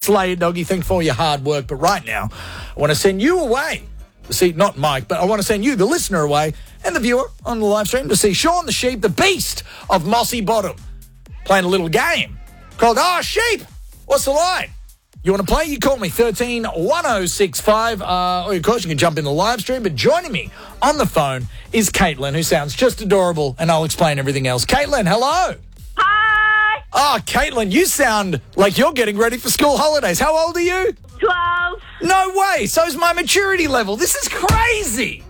slay it, doggy. Thank you for all your hard work. But right now, I want to send you away to see, not Mike, but I want to send you, the listener, away and the viewer on the live stream to see Sean the Sheep, the beast of Mossy Bottom, playing a little game called Sheep. What's the line? You want to play? You call me 13 1065. Or of course, you can jump in the live stream. But joining me on the phone is Caitlin, who sounds just adorable, and I'll explain everything else. Caitlin, hello. Hi. Oh, Caitlin, you sound like you're getting ready for school holidays. How old are you? 12. No way. So's my maturity level. This is crazy.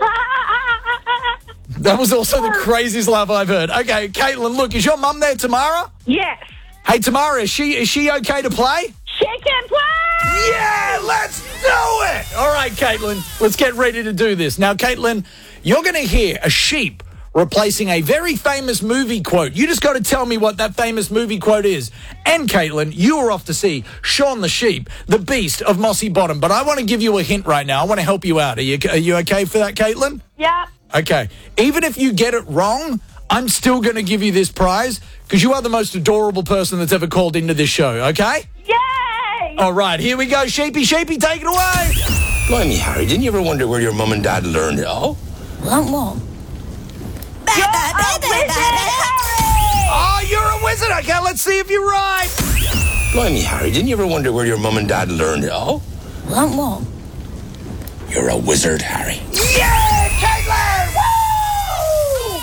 That was also the craziest laugh I've heard. Okay, Caitlin, look, is your mum there, Tamara? Yes. Hey, Tamara, is she okay to play? She can play. Yeah, let's do it. All right, Caitlin, let's get ready to do this. Now, Caitlin, you're going to hear a sheep replacing a very famous movie quote. You just got to tell me what that famous movie quote is. And, Caitlin, you are off to see Sean the Sheep, the beast of Mossy Bottom. But I want to give you a hint right now. I want to help you out. Are you okay for that, Caitlin? Yeah. Okay. Even if you get it wrong, I'm still going to give you this prize because you are the most adorable person that's ever called into this show, okay? Yay! All right, here we go. Sheepy, take it away. Blimey, Harry, didn't you ever wonder where your mum and dad learned it all? Oh, you're a wizard. Okay, let's see if you're right. Blimey, Harry, didn't you ever wonder where your mum and dad learned it all? You're a wizard, Harry. Yeah, Caitlin! Woo!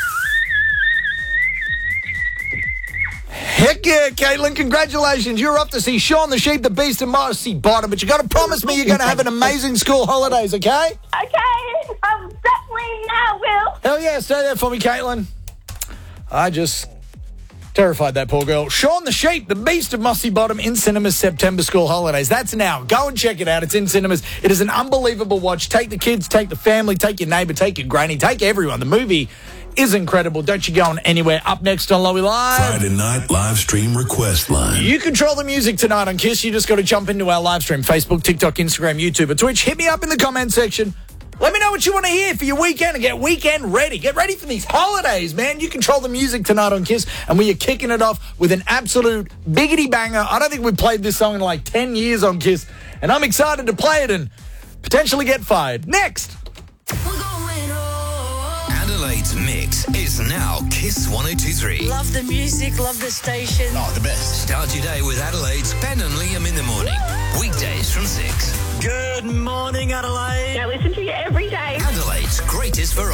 Heck yeah, Caitlin, congratulations. You're off to see Sean the Sheep, the beast of Mossy Bottom. But you got to promise me you're going to have an amazing school holidays, okay? Okay. Definitely now, Will. Hell yeah, stay there for me, Caitlin. I just terrified that poor girl. Sean the Sheep, the beast of Mossy Bottom, in cinemas, September school holidays. That's now. Go and check it out. It's in cinemas. It is an unbelievable watch. Take the kids, take the family, take your neighbour, take your granny, take everyone. The movie is incredible. Don't you go anywhere. Up next on Lowy Live. Friday night live stream request line. You control the music tonight on KISS. You just got to jump into our live stream. Facebook, TikTok, Instagram, YouTube, or Twitch. Hit me up in the comment section. Let me know what you want to hear for your weekend and get weekend ready. Get ready for these holidays, man. You control the music tonight on KISS, and we are kicking it off with an absolute biggity banger. I don't think we've played this song in like 10 years on KISS, and I'm excited to play it and potentially get fired. Next. Adelaide's Mix is now KISS 102.3. Love the music, love the station. Oh, the best. Start your day with Adelaide's Ben and Liam in the morning. Weekdays from 6. Good morning, Adelaide. I listen to you every day. Adelaide's greatest variety.